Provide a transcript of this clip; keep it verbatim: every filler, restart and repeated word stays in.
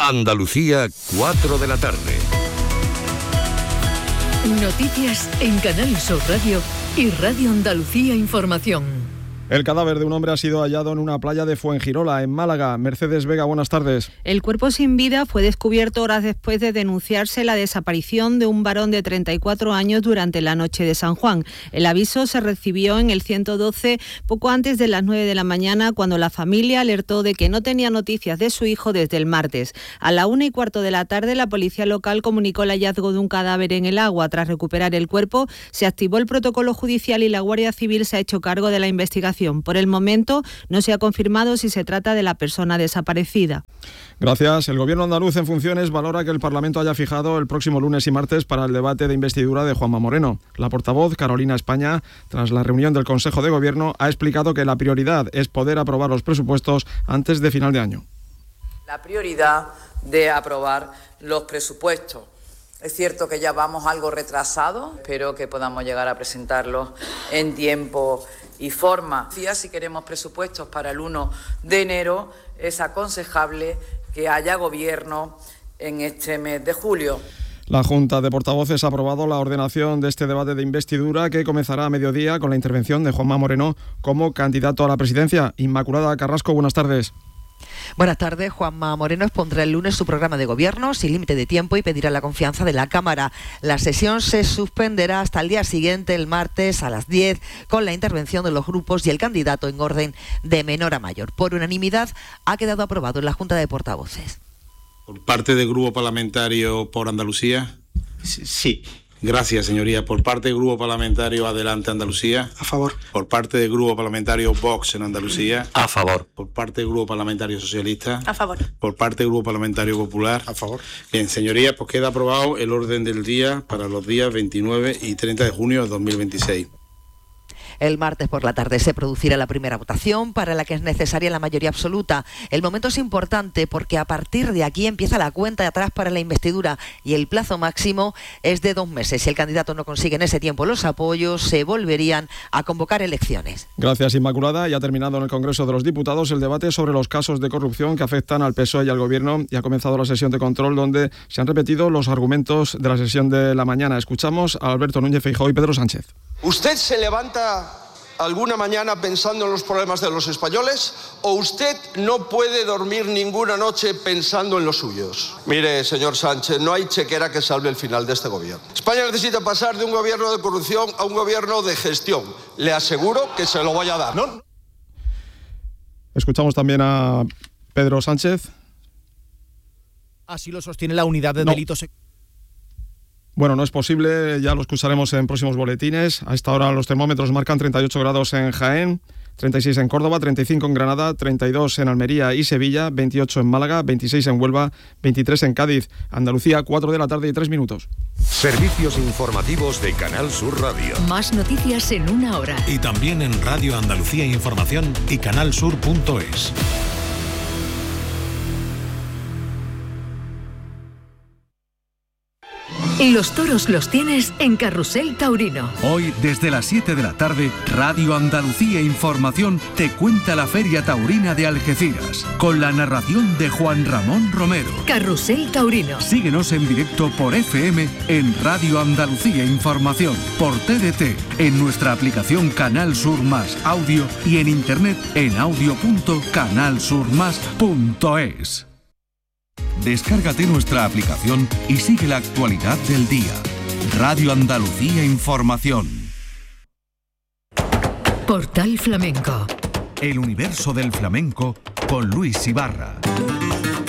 Andalucía, cuatro de la tarde. Noticias en Canal Sur Radio y Radio Andalucía Información. El cadáver de un hombre ha sido hallado en una playa de Fuengirola, en Málaga. Mercedes Vega, buenas tardes. El cuerpo sin vida fue descubierto horas después de denunciarse la desaparición de un varón de treinta y cuatro años durante la noche de San Juan. El aviso se recibió en el ciento doce poco antes de las nueve de la mañana, cuando la familia alertó de que no tenía noticias de su hijo desde el martes. A la una y cuarto de la tarde, la policía local comunicó el hallazgo de un cadáver en el agua. Tras recuperar el cuerpo, se activó el protocolo judicial y la Guardia Civil se ha hecho cargo de la investigación. Por el momento no se ha confirmado si se trata de la persona desaparecida. Gracias. El Gobierno andaluz en funciones valora que el Parlamento haya fijado el próximo lunes y martes para el debate de investidura de Juanma Moreno. La portavoz, Carolina España, tras la reunión del Consejo de Gobierno, ha explicado que la prioridad es poder aprobar los presupuestos antes de final de año. La prioridad de aprobar los presupuestos. Es cierto que ya vamos algo retrasados, espero que podamos llegar a presentarlos en tiempo y forma. Si queremos presupuestos para el uno de enero, es aconsejable que haya gobierno en este mes de julio. La Junta de Portavoces ha aprobado la ordenación de este debate de investidura, que comenzará a mediodía con la intervención de Juanma Moreno como candidato a la presidencia. Inmaculada Carrasco, buenas tardes. Buenas tardes. Juanma Moreno expondrá el lunes su programa de gobierno sin límite de tiempo y pedirá la confianza de la Cámara. La sesión se suspenderá hasta el día siguiente, el martes a las diez, con la intervención de los grupos y el candidato en orden de menor a mayor. Por unanimidad ha quedado aprobado en la Junta de Portavoces. Por parte del Grupo Parlamentario por Andalucía. Sí. Gracias, señoría. Por parte del Grupo Parlamentario Adelante Andalucía. A favor. Por parte del Grupo Parlamentario Vox en Andalucía. A favor. Por parte del Grupo Parlamentario Socialista. A favor. Por parte del Grupo Parlamentario Popular. A favor. Bien, señoría, pues queda aprobado el orden del día para los días veintinueve y treinta de junio de dos mil veintiséis. El martes por la tarde se producirá la primera votación, para la que es necesaria la mayoría absoluta. El momento es importante porque a partir de aquí empieza la cuenta de atrás para la investidura y el plazo máximo es de dos meses. Si el candidato no consigue en ese tiempo los apoyos, se volverían a convocar elecciones. Gracias, Inmaculada. Ya ha terminado en el Congreso de los Diputados el debate sobre los casos de corrupción que afectan al P S O E y al Gobierno, y ha comenzado la sesión de control, donde se han repetido los argumentos de la sesión de la mañana. Escuchamos a Alberto Núñez Feijóo y Pedro Sánchez. ¿Usted se levanta alguna mañana pensando en los problemas de los españoles, o usted no puede dormir ninguna noche pensando en los suyos? Mire, señor Sánchez, no hay chequera que salve el final de este gobierno. España necesita pasar de un gobierno de corrupción a un gobierno de gestión. Le aseguro que se lo voy a dar. ¿No? Escuchamos también a Pedro Sánchez. Así lo sostiene la unidad de no. delitos. Bueno, no es posible, ya lo escucharemos en próximos boletines. A esta hora los termómetros marcan treinta y ocho grados en Jaén, treinta y seis en Córdoba, treinta y cinco en Granada, treinta y dos en Almería y Sevilla, veintiocho en Málaga, veintiséis en Huelva, veintitrés en Cádiz. Andalucía, cuatro de la tarde y tres minutos. Servicios informativos de Canal Sur Radio. Más noticias en una hora. Y también en Radio Andalucía Información y canalsur punto es. Los toros los tienes en Carrusel Taurino. Hoy, desde las siete de la tarde, Radio Andalucía Información te cuenta la Feria Taurina de Algeciras, con la narración de Juan Ramón Romero. Carrusel Taurino. Síguenos en directo por F M en Radio Andalucía Información, por T D T, en nuestra aplicación Canal Sur Más Audio y en internet en audio punto canal sur más punto es. Descárgate nuestra aplicación y sigue la actualidad del día. Radio Andalucía Información. Portal Flamenco. El universo del flamenco con Luis Ibarra.